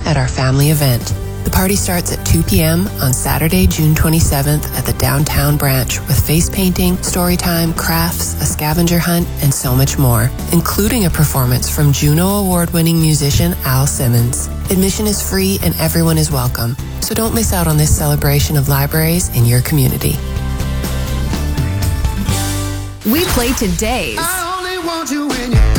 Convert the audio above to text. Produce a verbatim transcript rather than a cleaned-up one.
at our family event. The party starts at two p.m. on Saturday, June twenty-seventh at the downtown branch with face painting, story time, crafts, a scavenger hunt, and so much more, including a performance from Juno Award-winning musician Al Simmons. Admission is free and everyone is welcome, so don't miss out on this celebration of libraries in your community. We play today's I only want you when you